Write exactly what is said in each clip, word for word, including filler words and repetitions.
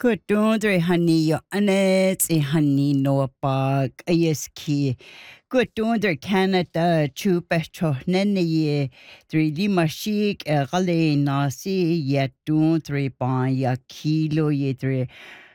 Gudundre hani yo anet e hani no bag ayeski. Gudundre Canada chupecho nene ye three di mashik e gale nasi ye dundre ban ya kilo ye three.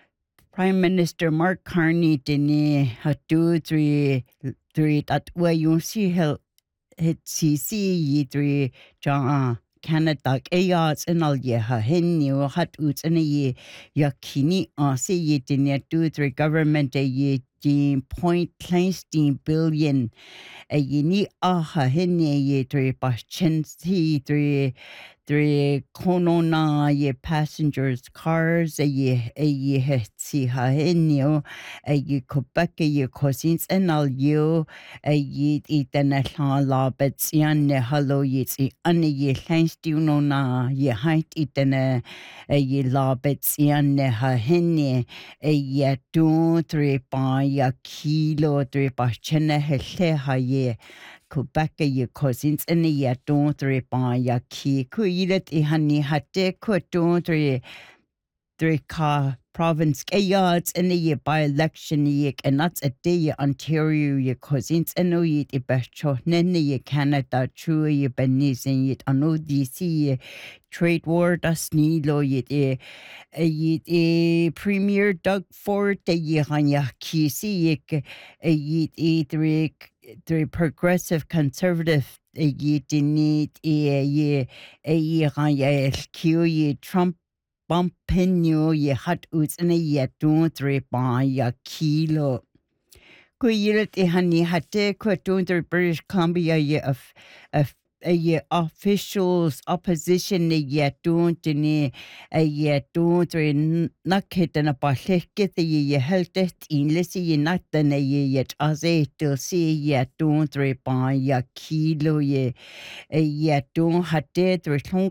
Prime Minister Mark Carney dini hatu three three at wa yung si hel het si si ye three ja Canada ayats and all ye ha hen you hat uts and ye yakini on say ye didn't do three government a ye point klein billion a ye ni aha hen ye three passion see three three konona ye passengers cars a ye a ye het si ha hen you a ye Quebec a ye cousins and all you a ye eat the national law but yan ne hello ye see an ye thanks to no na ye height eat a ye law but yan ne ha hen a ye two three pa ya kilo three pa chene he ha ye Quebec ye cousins and ye two three pa ya ki ku yilet I hani hatte ku two three three ka province yards in the year by election ye and that's a day Ontario ye cousins and no ye the best cho nene ye Canada true ye benizin ye ano D C ye trade war das ni lo ye the ye the premier Doug Ford the ye hanya ki si ye ye the three three progressive conservative ye didn't ye ye ye hanya Q ye Trump Bumpinyo ye hat uts in a yet don't three by ya kilo. Kuyilet e honey hatte quatunter British Columbia ye of of a ye officials opposition ye yet don't in a yet don't three naked and a bashek the ye held it in lissy ye not than a ye yet as a till see yet don't three by ya kilo ye a yet don't hatte three clunk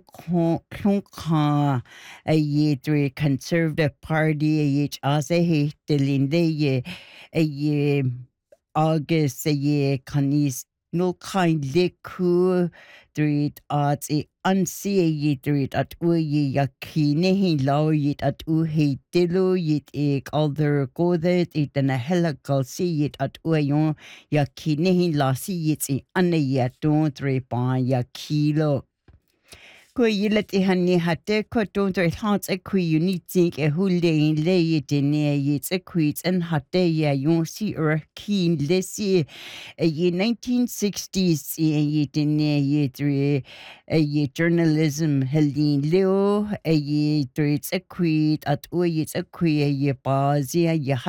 clunk a ye three conservative party a ye as a hate the linde ye a ye August a ye canis no kind liku three odds a unsee ye three at u ye yakine he law yet at u he dilo yet a other go that it and a helical see it at u yon yakine he la see it a anna yet don't three by yakilo. Ko yilet I hani hatte ko don't I thoughts a qui you need think a whole day in lay it in near it's a quits and hatte ya you see or keen lessy a ye nineteen sixties a ye in near ye three a ye journalism Helene Leo a ye three it's a quit at o it's a queer ye bars ya